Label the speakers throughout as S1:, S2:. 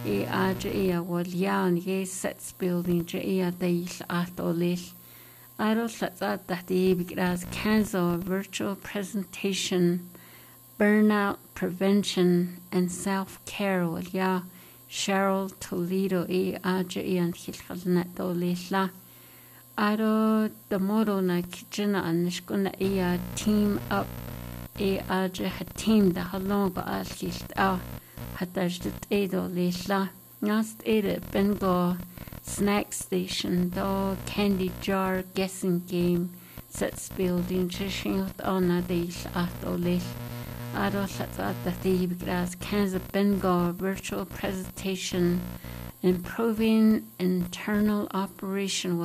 S1: Aja Walian, sets building, Deil at Olil. Adult at that because Canzo virtual presentation, burnout prevention, and self care. Cheryl Toledo Aja and Hilnet Olila. Ado the model na kitchen and Nishkuna team up. Aja had team the halonga al Hatajt Edo Lisla. Nast Ede Bengo snack station do candy jar guessing game sets building chishing on a dish at Olis. Ado sets at the thebe grass cans of Bengo virtual presentation improving internal operation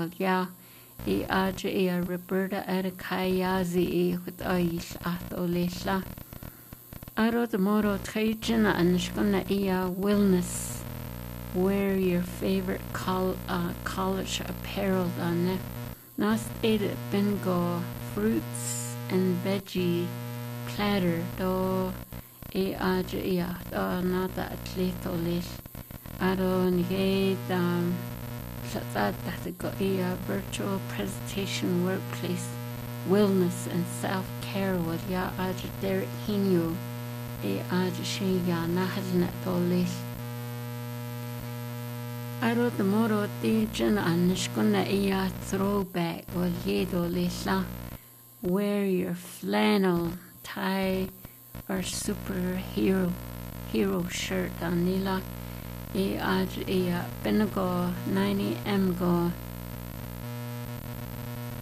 S1: Aja Roberta Erikayazi with Aish at Olisla. Aro the moro Trajan and Shkona wellness. Wear your favorite college apparel on Nast ate bingo fruits and veggie platter do Aja not that little lish. Aro nigate that go virtual presentation workplace wellness and self-care Aja Derek Hinu. Aja Shaya Nahalnet Olis. Aro the moro Dijan and Nishkuna throwback Yedo Lisla. Wear your flannel, tie, or superhero shirt on Nila. Aja Benago 90M go.